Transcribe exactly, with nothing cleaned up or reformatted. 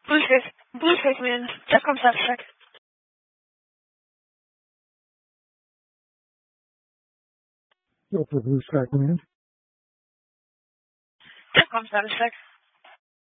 Bullshit. Bullshit, man. Da kommt Samstag. Go for Blue Sky Command. Da kommt Samstag.